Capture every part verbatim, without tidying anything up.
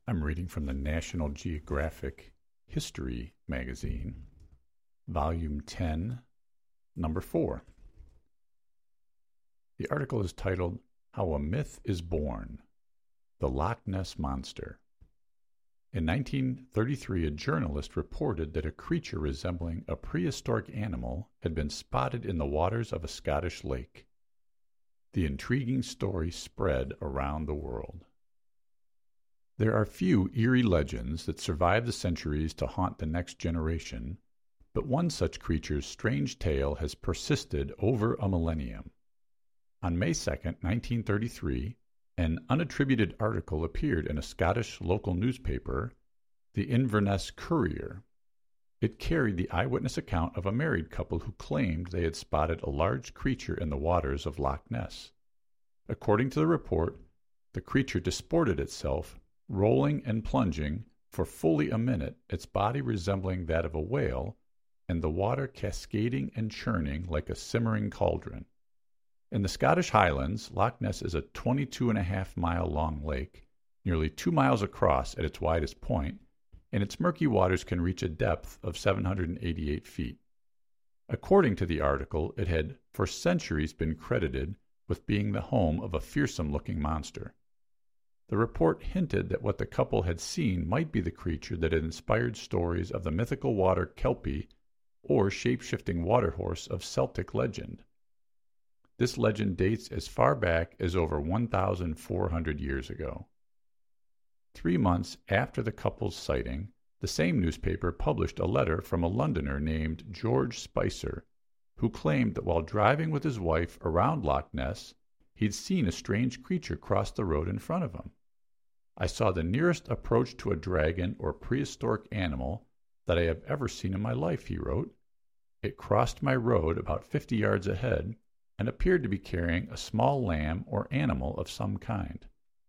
I'm reading from the National Geographic History magazine, Volume ten, Number four. The article is titled, How a Myth is Born, The Loch Ness Monster. In nineteen thirty-three, a journalist reported that a creature resembling a prehistoric animal had been spotted in the waters of a Scottish lake. The intriguing story spread around the world. There are few eerie legends that survive the centuries to haunt the next generation, but one such creature's strange tale has persisted over a millennium. On May second, nineteen thirty-three, an unattributed article appeared in a Scottish local newspaper, the Inverness Courier. It carried the eyewitness account of a married couple who claimed they had spotted a large creature in the waters of Loch Ness. According to the report, the creature disported itself, rolling and plunging for fully a minute, its body resembling that of a whale, and the water cascading and churning like a simmering cauldron. In the Scottish Highlands, Loch Ness is a twenty-two and a half mile long lake, nearly two miles across at its widest point, and its murky waters can reach a depth of seven hundred eighty-eight feet. According to the article, it had for centuries been credited with being the home of a fearsome-looking monster. The report hinted that what the couple had seen might be the creature that had inspired stories of the mythical water kelpie or shape-shifting water horse of Celtic legend. This legend dates as far back as over one thousand four hundred years ago. Three months after the couple's sighting, the same newspaper published a letter from a Londoner named George Spicer, who claimed that while driving with his wife around Loch Ness, he'd seen a strange creature cross the road in front of him. I saw the nearest approach to a dragon or prehistoric animal that I have ever seen in my life, he wrote. It crossed my road about fifty yards ahead and appeared to be carrying a small lamb or animal of some kind.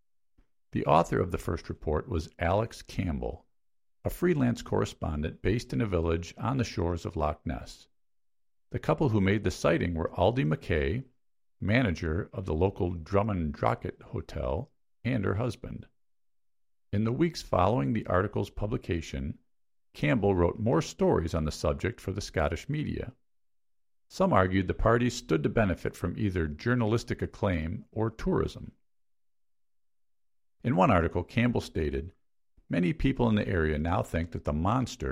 The author of the first report was Alex Campbell, a freelance correspondent based in a village on the shores of Loch Ness. The couple who made the sighting were Aldi McKay, manager of the local Drumnadrochit Hotel, and her husband. In the weeks following the article's publication, Campbell wrote more stories on the subject for the Scottish media. Some argued the parties stood to benefit from either journalistic acclaim or tourism. In one article, Campbell stated, "Many people in the area now think that the monster